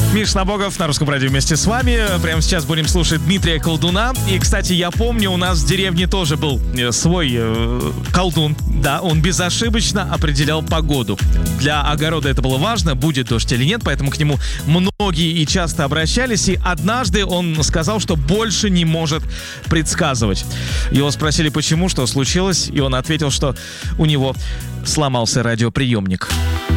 Миш Набоков на Русском радио вместе с вами. Прямо сейчас будем слушать Дмитрия Колдуна. И, кстати, я помню, у нас в деревне тоже был свой колдун. Да, он безошибочно определял погоду. Для огорода это было важно, будет дождь или нет, поэтому к нему многие и часто обращались. И однажды он сказал, что больше не может предсказывать. Его спросили, почему, что случилось, и он ответил, что у него сломался радиоприемник.